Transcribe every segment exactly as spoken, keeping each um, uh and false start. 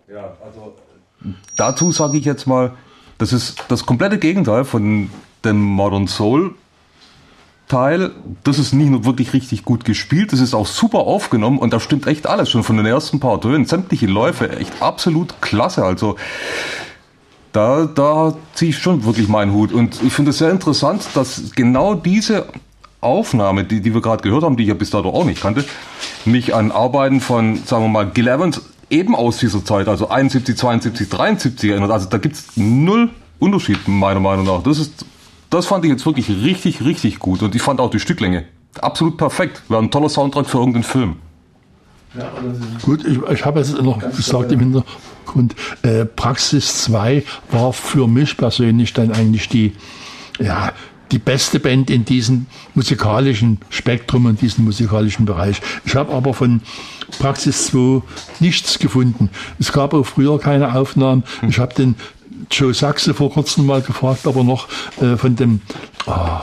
Ja, also dazu sage ich jetzt mal, das ist das komplette Gegenteil von dem Modern Soul Teil. Das ist nicht nur wirklich richtig gut gespielt, das ist auch super aufgenommen und da stimmt echt alles, schon von den ersten paar Tönen, sämtliche Läufe, echt absolut klasse. Also da, da ziehe ich schon wirklich meinen Hut und ich finde es sehr interessant, dass genau diese Aufnahme, die, die wir gerade gehört haben, die ich ja bis dato auch nicht kannte, mich an Arbeiten von, sagen wir mal, Gil Evans eben aus dieser Zeit, also einundsiebzig, zweiundsiebzig, dreiundsiebzig erinnert. Also da gibt's null Unterschied meiner Meinung nach. Das ist, das fand ich jetzt wirklich richtig, richtig gut und ich fand auch die Stücklänge absolut perfekt. Wäre ein toller Soundtrack für irgendeinen Film. Ja, gut, ich, ich habe jetzt noch gesagt im Hintergrund, äh, Praxis zwei war für mich persönlich dann eigentlich die, ja, die beste Band in diesem musikalischen Spektrum und diesem musikalischen Bereich. Ich habe aber von Praxis zwei nichts gefunden. Es gab auch früher keine Aufnahmen. Ich habe den Joe Saxe vor kurzem mal gefragt, aber noch äh, von dem oh,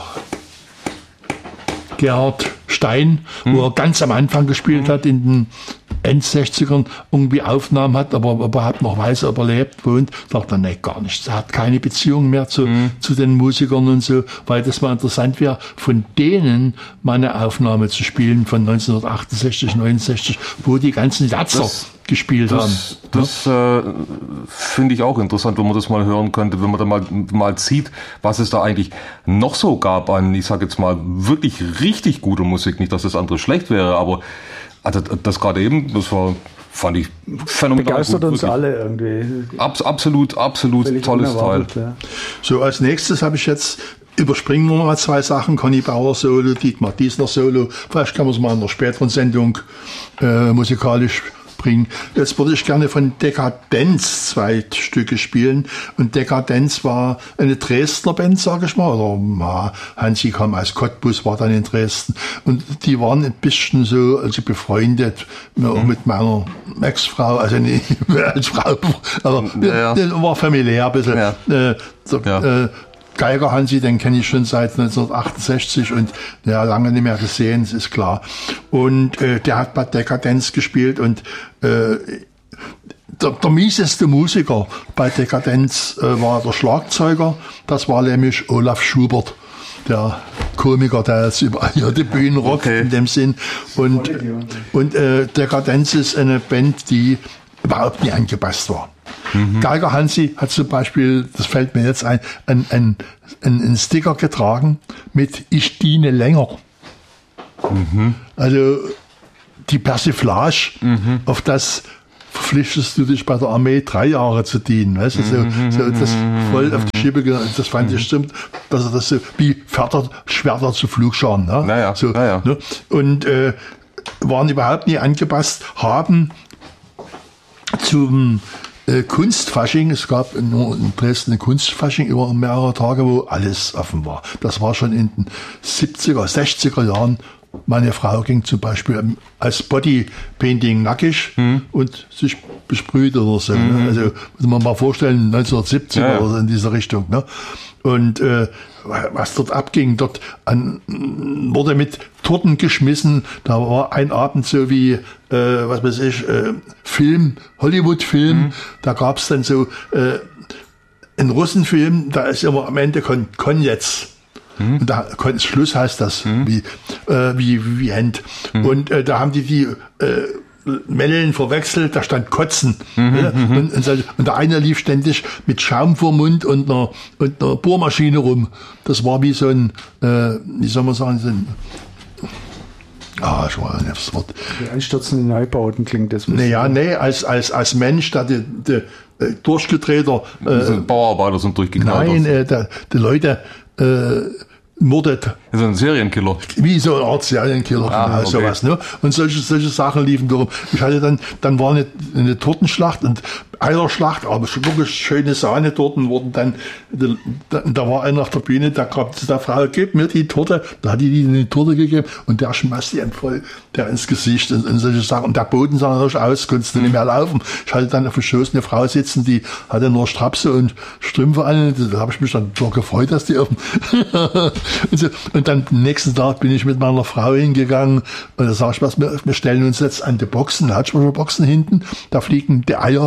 Gerhard Stein, hm. wo er ganz am Anfang gespielt hm. hat, in den Endsechzigern irgendwie Aufnahmen hat, aber überhaupt noch weiß, ob er lebt, wohnt, sagt er, nee, gar nichts. Er hat keine Beziehung mehr zu, mhm. zu den Musikern und so, weil das mal interessant wäre, von denen mal eine Aufnahme zu spielen von neunzehnhundertachtundsechzig, neunundsechzig, wo die ganzen Latzer das, gespielt das, haben. Das ja? äh, finde ich auch interessant, wenn man das mal hören könnte, wenn man da mal, mal sieht, was es da eigentlich noch so gab an, ich sag jetzt mal, wirklich richtig gute Musik. Nicht, dass das andere schlecht wäre, aber also das gerade eben, das war, fand ich phänomenal. Begeistert gut, uns wirklich. alle irgendwie. Abs, absolut, absolut Völlig tolles Teil. Ja. So, als nächstes habe ich jetzt, überspringen wir mal zwei Sachen, Conny Bauer Solo, Dietmar Diesner Solo, vielleicht kann man es mal in einer späteren Sendung äh, musikalisch bringen. Jetzt würde ich gerne von Dekadenz zwei Stücke spielen. Und Dekadenz war eine Dresdner Band, sage ich mal. Oder na, Hansi kam aus Cottbus, war dann in Dresden. Und die waren ein bisschen so, also befreundet mhm. mit meiner Ex-Frau, also nicht als Frau, aber ja, ja. war familiär ein bisschen. Ja. Äh, der, ja. äh, Geiger Hansi, den kenne ich schon seit neunzehnhundertachtundsechzig und ja, lange nicht mehr gesehen, das ist klar. Und äh, der hat bei Dekadenz gespielt und äh, der, der mieseste Musiker bei Dekadenz äh, war der Schlagzeuger, das war nämlich Olaf Schubert, der Komiker, der jetzt überall hier die Bühnen rockt, okay. in dem Sinn. Und, und äh, Dekadenz ist eine Band, die überhaupt nie angepasst war. Mhm. Geiger Hansi hat zum Beispiel, das fällt mir jetzt ein, ein, ein, ein, ein Sticker getragen mit Ich diene länger. Mhm. Also die Persiflage, mhm. auf das verpflichtest du dich bei der Armee drei Jahre zu dienen. Weißt du? so, so das voll auf die Schippe genommen. Das fand ich stimmt, dass er das so wie Pferde, Schwerter zu Flugscharen. Ne? Naja, so, naja. Ne? Und äh, waren überhaupt nie angepasst, haben zum äh, Kunstfasching, es gab nur in Dresden ein Kunstfasching über mehrere Tage, wo alles offen war. Das war schon in den siebziger, sechziger Jahren. Meine Frau ging zum Beispiel als Bodypainting nackig mhm. und sich besprüht oder so. Mhm. Ne? Also muss man mal vorstellen, neunzehnhundertsiebzig ja, ja. oder so in dieser Richtung. Ne? Und äh, was dort abging, dort an, wurde mit Torten geschmissen. Da war ein Abend so wie, äh, was weiß ich, äh, Film, Hollywood-Film. Mhm. Da gab es dann so äh, einen Russenfilm, da ist immer am Ende Kon Konjetz. Mhm. Und da Schluss heißt das, mhm. wie, äh, wie, wie End. Mhm. Und äh, da haben die die äh, Mellen verwechselt, da stand Kotzen. Mhm, ja? und, und, und der eine lief ständig mit Schaum vor Mund und einer, und einer Bohrmaschine rum. Das war wie so ein, äh, wie soll man sagen, so ein, ah, ich war nicht das Wort. Die einstürzenden Neubauten klingt das. Naja, nee, als, als, als Mensch, da die, die, äh, durchgedrehter, äh, Bauarbeiter sind durchgeknallt. Nein, äh, da, die Leute, äh, mordet. Also ein Serienkiller. Wie so eine Art Serienkiller, ah, genau, okay. sowas, ne? Und solche, solche Sachen liefen darum. Ich hatte dann, dann war eine, eine Tortenschlacht und Eierschlacht, aber schon wirklich schöne Sahnetorten wurden dann, da, da war einer auf der Bühne, da gab es der Frau, gib mir die Torte, da hat die die eine Torte gegeben und der schmeißt die voll, der ins Gesicht und, und solche Sachen. Und der Boden sah natürlich aus, konntest du nicht mehr laufen. Ich hatte dann auf dem Schoß eine Frau sitzen, die hatte nur Strapse und Strümpfe an, da habe ich mich dann so gefreut, dass die auf und, so. Und dann am nächsten Tag bin ich mit meiner Frau hingegangen und da sag ich, was wir, wir stellen uns jetzt an die Boxen, da hat schon Boxen hinten, da fliegen die Eier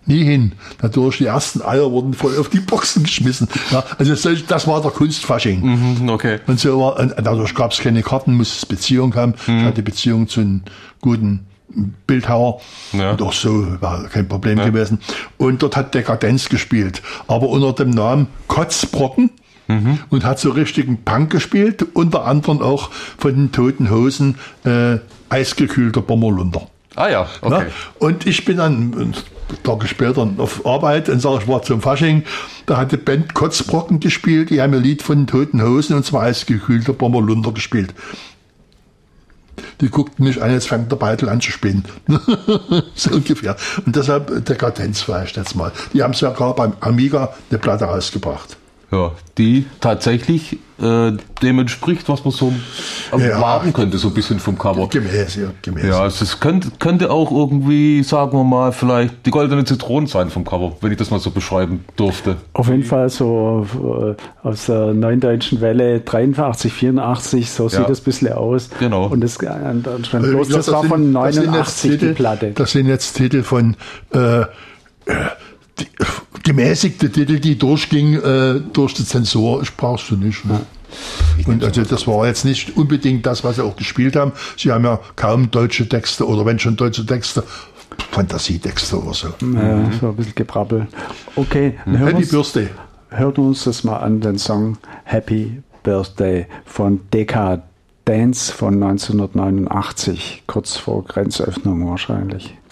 nie hin. Natürlich, die ersten Eier wurden voll auf die Boxen geschmissen. Ja, also solch, das war der Kunstfasching. Mhm, okay. Und so war, und dadurch gab es keine Karten, musste Beziehung haben. Mhm. Ich hatte Beziehung zu einem guten Bildhauer. Ja. Und auch so war kein Problem ja. gewesen. Und dort hat Dekadenz gespielt. Aber unter dem Namen Kotzbrocken. Mhm. Und hat so richtigen Punk gespielt. Unter anderem auch von den Toten Hosen äh, eisgekühlter Bommerlunder. Ah ja, okay. Ja? Und ich bin dann Tage später auf Arbeit und sage, ich war zum Fasching. Da hat die Band Kotzbrocken gespielt. Die haben ein Lied von den Toten Hosen und zwar eisgekühlter Bommerlunder gespielt. Die guckten mich an, jetzt fängt der Beitel an zu spinnen. So ungefähr. Und deshalb Dekadenz war ich jetzt mal. Die haben sogar beim Amiga eine Platte rausgebracht. Ja, die tatsächlich äh, dem entspricht, was man so erwarten ja, könnte, so ein bisschen vom Cover. Gemäß, ja, gemäß. Ja, es könnte, könnte auch irgendwie, sagen wir mal, vielleicht die goldene Zitrone sein vom Cover, wenn ich das mal so beschreiben durfte. Auf jeden Fall so äh, aus der Neuen Deutschen Welle dreiundachtzig, vierundachtzig, so ja. sieht das ein bisschen aus. Genau. Und das, das, bloß, das, das war sind, von neunundachtzig Titel, die Platte. Das sind jetzt Titel von äh, äh, die, gemäßigte Titel, die durchgingen äh, durch die Zensur. Ich brauchst du nicht. Ne? Ja. Und also das war jetzt nicht unbedingt das, was sie auch gespielt haben. Sie haben ja kaum deutsche Texte oder wenn schon deutsche Texte, Fantasietexte oder so. Ja, das war ein bisschen Gebrabbel. Okay, mhm. Happy Birthday. Hört uns das mal an, den Song Happy Birthday von Dekadenz von neunzehnhundertneunundachtzig, kurz vor Grenzöffnung wahrscheinlich.